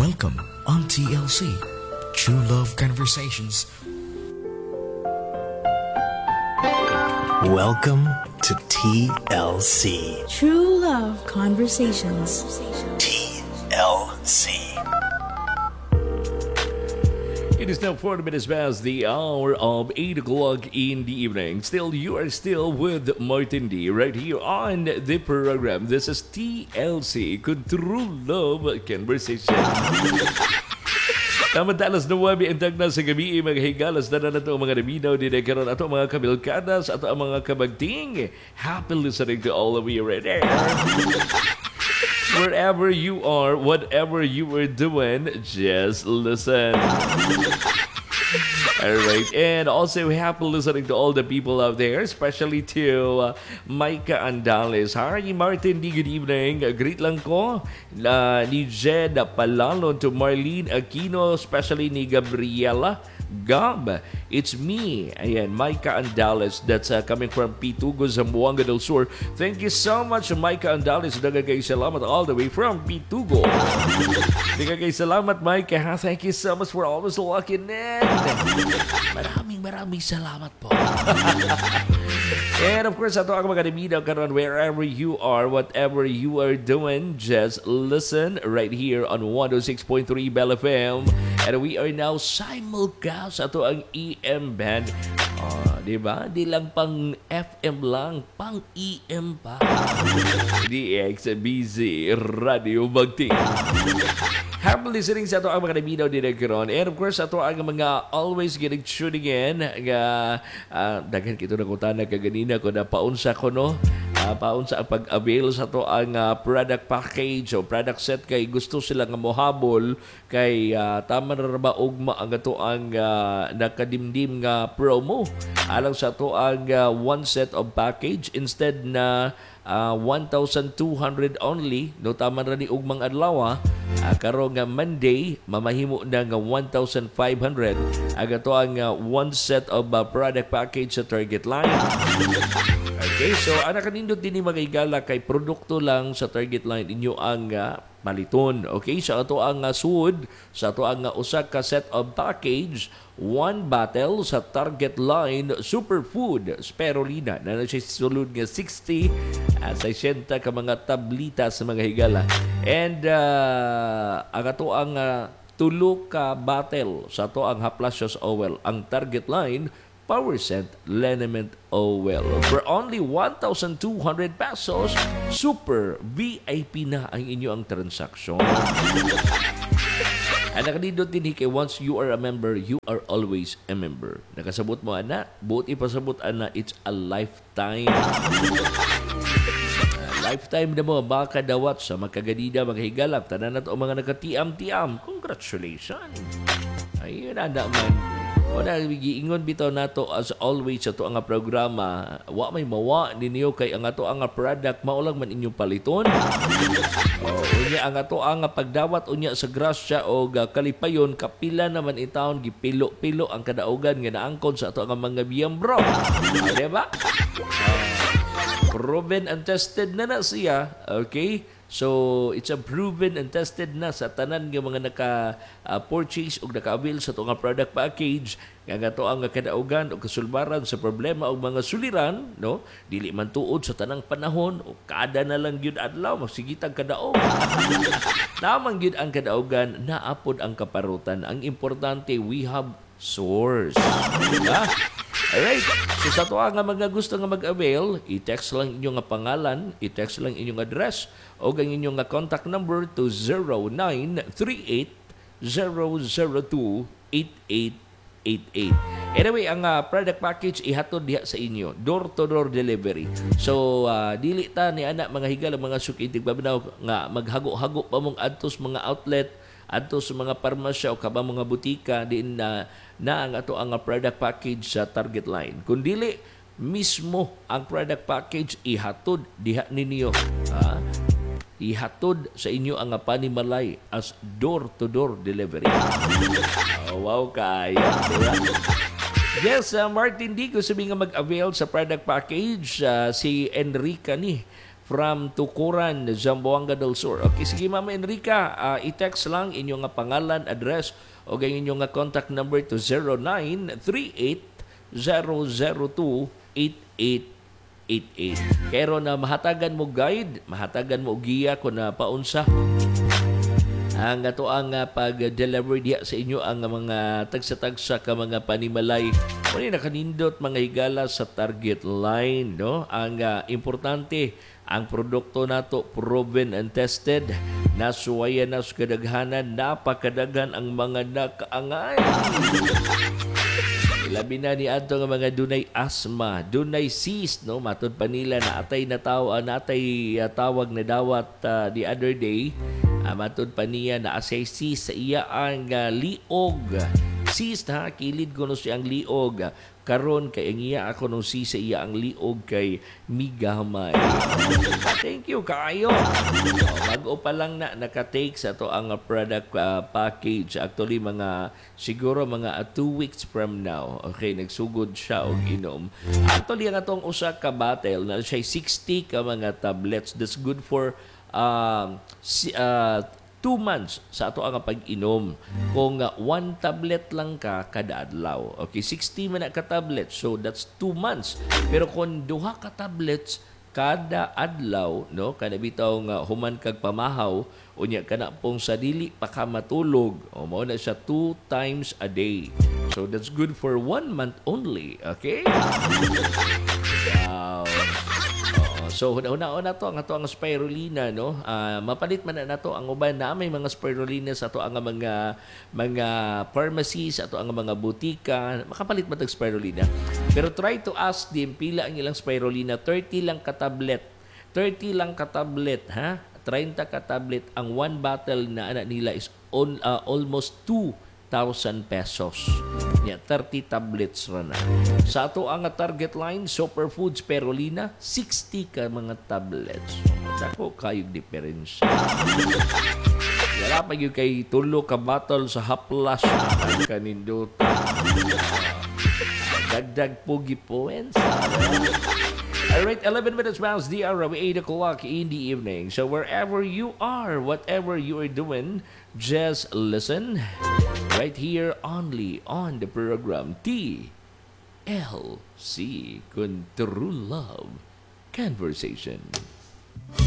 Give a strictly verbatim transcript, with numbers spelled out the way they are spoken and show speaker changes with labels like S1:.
S1: Welcome on T L C, True Love Conversations.
S2: Welcome to T L C.
S3: True Love Conversations.
S2: T L C.
S4: It is now forty minutes past the hour of eight o'clock in the evening. Still, you are still with Martin D right here on the program. This is T L C, True Love Conversation. Tamantalas na wabi ang tagna sa gabi, mga higalas na na nato mga naminaw, dinekaron ato mga kabilkadas, ato ang mga kabagting. Happy listening to all of you right there. Wherever you are, whatever you are doing, just listen. Alright, and also happy listening to all the people out there, especially to uh, Micah Andales. Hi, Martin D. Good evening. Uh, greet lang ko uh, ni Jed Palalon, to Marlene Aquino, especially ni Gabriela Gab. It's me. Ayan, Micah Andales. That's uh, coming from Pitugo, Zamboanga del Sur. Thank you so much, Micah Andales. Daga kayo salamat all the way from Pitugo. Daga kayo salamat, Micah. Ha? Thank you so much for always locking in. Maraming maraming salamat po. And of course, ato ang mga naminaw karon, wherever you are, whatever you are doing, just listen right here on one oh six point three Bell F M. And we are now simulcast ato ang E M band. Oh, di ba? Di lang pang F M lang, pang E M pa. D X B Z Radio Bagting. Happy listening sa ato ang mga naminaw din nagkaroon. And of course, ato ang mga always getting tuning in. Nga, uh, daghan kito na kutana kaganina ko na paunsa ko, no? Uh, paunsa ang pag-avail sa ato ang uh, product package o product set kay gusto sila nga mohabol kay uh, tama na ba ugma ang ato ang uh, nakadimdim nga promo. Alang sa ato ang uh, one set of package instead na uh, one thousand two hundred only, no, tama na ni ugmang adlaw. Uh, karon nga Monday, mamahimo na nga one thousand five hundred. Aga to ang uh, one set of uh, product package sa Target Line. Okay, so anak kanindot din ni magigala kay produkto lang sa Target Line inyo ang uh, maliton. Okay, so ato ang uh, sud, sa ato ang uh, usa ka set of package, one bottle sa Target Line Superfood Spirulina na na siya sulod nga sixty at sixty ka mga tablita sa mga higala. And uh, ang ato ang uh, tulo ka bottle sa ato ang Haplasios Oil, ang Target Line Power Scent Liniment Oil. For only one thousand two hundred pesos, super V I P na ang inyo ang transaksyon. Anak nindot din kay once you are a member, you are always a member. Nakasabot mo, ana, buot ipasabot, ana, it's a lifetime. uh, lifetime na mo, baka dawat sa makaganida, maghigalap, tanan na to mga nakatiam-tiam. Congratulations! Ayun, ana man. O na, giingon bitaw nato as always sa to ang programa, wa may mawa ninyo kay ang ato ang product maulang man inyong paliton. O unya ang ato ang pagdawat unya sa grasya o kalipayon, kapila naman itawon gipilo-pilo ang kadaugan nga naangkon sa ato ang mga miyembro. O, diba? Uh, proven and tested na na siya. Okay? So, it's a proven and tested na sa tanan ng mga naka-purchase uh, o naka-avail sa itong product package. Nga to ang kadaugan o kasulbaran sa problema o mga suliran, no? Dili man tuod sa tanang panahon o kada na lang yun adlaw, magsigitang kadaog. Namang yun ang kadaugan, naapod ang kaparutan. Ang importante, we have source. Diba? Alright, so sa tuwa nga mga gusto nga mag-avail, i-text lang inyong nga pangalan, i-text lang inyong address, o ang inyong nga contact number to zero nine three eight zero zero two eight eight eight eight. Anyway, ang uh, product package ihatod diha sa inyo, door-to-door delivery. So, uh, dili ta ni anak mga higala, mga sukitig babinaw nga maghago-hago pa mong adtos mga outlet, adto sa mga parmasya o kabang mga butika din na na ang ato ang product package sa Target Line. Kung dili mismo ang product package ihatod diha ninyo, ha? Ihatod sa inyo ang panimalay as door-to-door delivery. Oh, wow, kaya, diba? Yes, uh, Martin D. Kung sabi nga mag-avail sa product package, uh, si Enrica ni from Tukuran, Zamboanga del Sur. Okay, sige Mama Enrica, uh, i-text lang inyong nga pangalan, address, o ang inyong nga contact number to zero nine three eight zero zero two eight eight eight eight. Kero na mahatagan mo guide, mahatagan mo giya kung na paunsa ang ato ang uh, pag-deliver diya sa inyo ang mga tagsa-tagsa ka mga panimalay. Muna nakanindot mga higala sa target line, no? Ang uh, importante, ang produkto nato proven and tested, nasuwayan na sa kadaghanan, napakadagan ang mga nakaangay. Labi na ni adto nga mga dunay asthma, dunay cyst, no? Matod pa nila na atay na taw, uh, natay uh, tawag na dawat uh, the other day. Uh, matod pa niya na asay cyst sa iya ang uh, liog. Cyst ha, kilid ko no siyang liog. Karon kay ang iya ako nung cyst sa iya ang liog kay migamay. Thank you kaayo. So, bago pa lang na nakatake sa to ang uh, product uh, package. Actually mga siguro mga uh, two weeks from now. Okay, nagsugod siya og inom. Actually ang atong usa ka bottle na siya sixty ka mga tablets. That's good for um, si, uh, two months sa ato ang pag-inom. Kung uh, one tablet lang ka kada adlaw. Okay, sixty man na ka tablets. So that's two months. Pero kung duha ka tablets kada adlaw, no, kada bitaw nga human kag pamahaw, unya kana pong sa dili pa ka matulog. O mao na siya two times a day. So that's good for one month only. Okay? Wow. So, una-una to ang ato ang spirulina, no? Uh, mapalit man na nato ang uban na may mga spirulina sa ato ang mga mga pharmacies, ato ang mga butika, makapalit man tag spirulina. Pero try to ask them pila ang ilang spirulina, thirty lang ka tablet. thirty lang ka tablet, ha? thirty ka tablet. Ang one bottle na ana nila is on, uh, almost two thousand pesos. Yeah, thirty tablets ra na. Sa ato ang target line, Superfood Spirulina, sixty ka mga tablets. Dako kayong diferensya. Wala pa yung kay tulo ka bottle sa haplas ang kanindot. Dagdag pugi points. Alright, eleven minutes past the hour of eight o'clock in the evening. So wherever you are, whatever you are doing, just listen. Right here only on the program T L C, True Love Conversation.